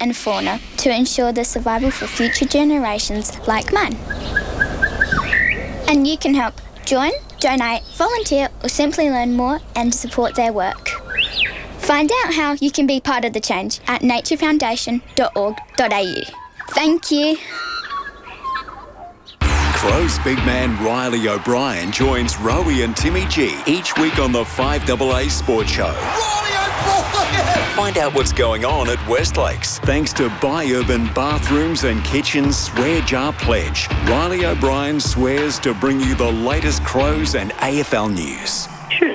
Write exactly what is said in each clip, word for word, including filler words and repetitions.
and fauna to ensure the survival for future generations like mine. And you can help join, donate, volunteer or simply learn more and support their work. Find out how you can be part of the change at nature foundation dot org dot a u. Thank you. Crow's big man Riley O'Brien joins Rowie and Timmy G each week on the five A A Sports Show. Riley O'Brien! Find out what's going on at Westlakes. Thanks to Buy Urban Bathrooms and Kitchens Swear Jar Pledge. Riley O'Brien swears to bring you the latest Crows and A F L news.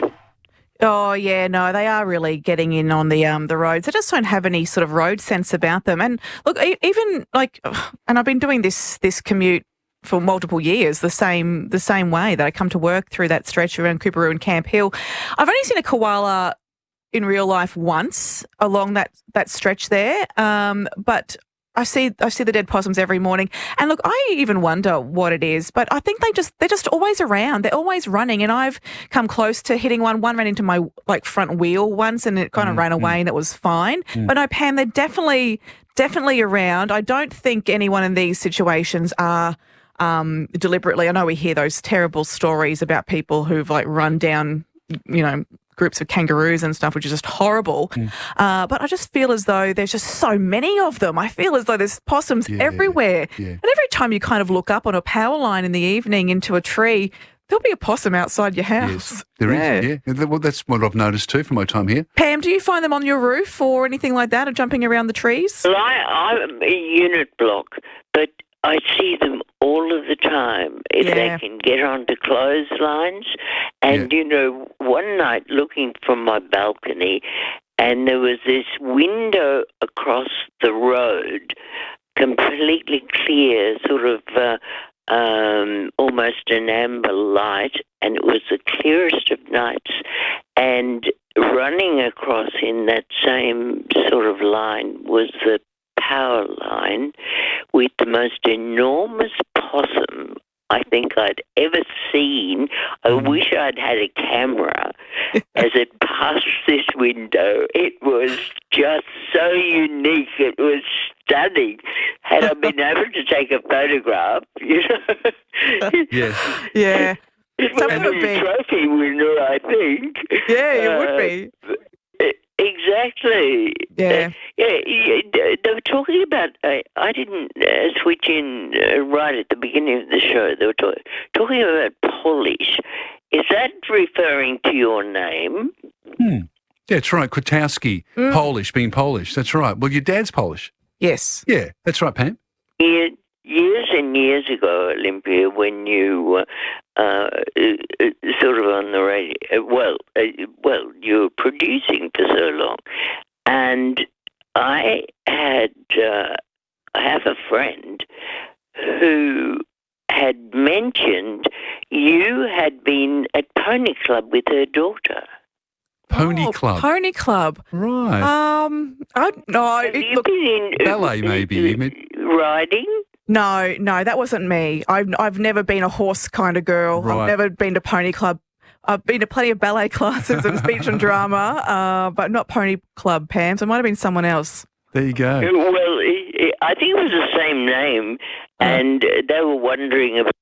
Oh, yeah, no, they are really getting in on the um the roads. They just don't have any sort of road sense about them. And look, even like, and I've been doing this this commute for multiple years, the same the same way that I come to work through that stretch around Coorparoo and Camp Hill. I've only seen a koala in real life once along that, that stretch there, um, but I see I see the dead possums every morning. And look, I even wonder what it is, but I think they just they're just always around. They're always running, and I've come close to hitting one. One ran into my like front wheel once, and it kind of mm, ran away, mm. and it was fine. Mm. But no, Pam, they're definitely definitely around. I don't think anyone in these situations are um, deliberately. I know we hear those terrible stories about people who've like run down, you know, groups of kangaroos and stuff, which is just horrible. Mm. Uh, but I just feel as though there's just so many of them. I feel as though there's possums yeah, everywhere. Yeah. And every time you kind of look up on a power line in the evening into a tree, there'll be a possum outside your house. Yes, there yeah. is, yeah. Well, that's what I've noticed too from my time here. Pam, do you find them on your roof or anything like that, or jumping around the trees? Well, I, I'm a unit block, but I see them all of the time if yeah. they can get onto clotheslines. And, yeah. you know, one night looking from my balcony, and there was this window across the road, completely clear, sort of uh, um, almost an amber light, and it was the clearest of nights. And running across in that same sort of line was the power line with the most enormous possum I think I'd ever seen. I mm. wish I'd had a camera as it passed this window. It was just so unique. It was stunning. Had I been able to take a photograph, you know. Yes. Yeah. It would be a trophy winner, I think. Yeah, it uh, would be. Exactly. Yeah. Uh, yeah, yeah. They were talking about, uh, I didn't uh, switch in uh, right at the beginning of the show. They were talk- talking about Polish. Is that referring to your name? Hmm. Yeah, that's right. Kwiatkowski, mm. Polish, being Polish. That's right. Well, your dad's Polish. Yes. Yeah, that's right, Pam. Yeah. Years and years ago, Olympia, when you uh, uh, sort of on the radio, uh, well, uh, well, you were producing for so long, and I had, uh, I have a friend who had mentioned you had been at Pony Club with her daughter. Pony oh, Club. Pony Club. Right. Um, I no. Have It, you look, been in, ballet, maybe. Uh, riding? No, no, that wasn't me. I've I've never been a horse kind of girl. Right. I've never been to Pony Club. I've been to plenty of ballet classes and speech and drama, uh, but not Pony Club, Pam. So it might have been someone else. There you go. Well, I think it was the same name, and they were wondering about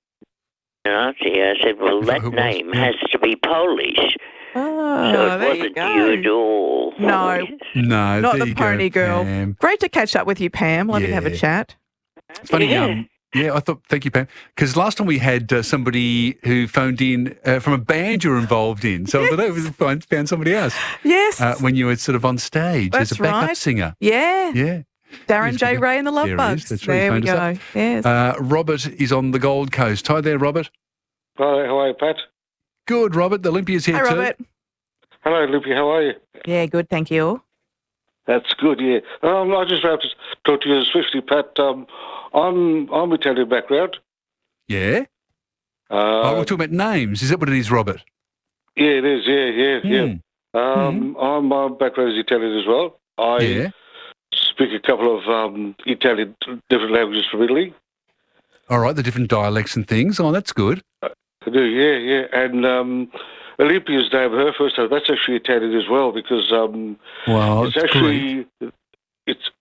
Nazi. I said, well, that name has to be Polish. Oh, so it there wasn't you, go. you at all. No. No, not there the you Pony go, Girl. Pam. Great to catch up with you, Pam. Love Yeah. to have a chat. It's funny. Yeah. Um, yeah, I thought, thank you, Pam. Because last time we had uh, somebody who phoned in uh, from a band you were involved in. So yes. I thought we found, found somebody else. Yes. Uh, when you were sort of on stage That's as a backup right. singer. Yeah. Yeah. Darren J. Ray and the Love there Bugs. That's right. There we go. Yes. Uh, Robert is on the Gold Coast. Hi there, Robert. Hi, how are you, Pat? Good, Robert. The Olympia's here Hi, too. Robert. Hello, Olympia. How are you? Yeah, good, thank you. That's good, yeah. Um, I just have to talk to you swiftly, Pat. Um, I'm I'm Italian background. Yeah? Uh, oh, we're talking about names. Is that what it is, Robert? Yeah, it is, yeah, yeah, Mm. yeah. Um, Mm. I'm, my background is Italian as well. I Yeah. speak a couple of um, Italian, different languages from Italy. All right, the different dialects and things. Oh, that's good. I do, yeah, yeah. And um, Olympia's name, her first name, that's actually Italian as well because um, Wow, it's that's actually, great. it's